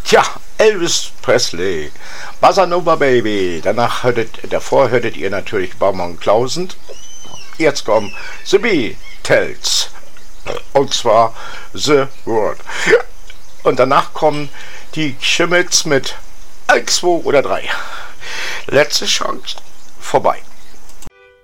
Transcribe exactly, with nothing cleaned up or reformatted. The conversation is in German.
Tja, Elvis Presley, Bossa Nova Baby. Danach hörtet, davor hörtet ihr natürlich Baumann und Klausen. Jetzt kommen The Beatles. Und zwar The World. Und danach kommen die Schimmels mit eins, zwei oder drei. Letzte Chance vorbei.